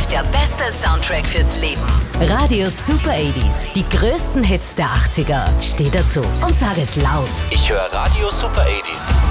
der beste Soundtrack fürs Leben. Radio Super 80s. Die größten Hits der 80er. Steh dazu und sag es laut. Ich höre Radio Super 80s.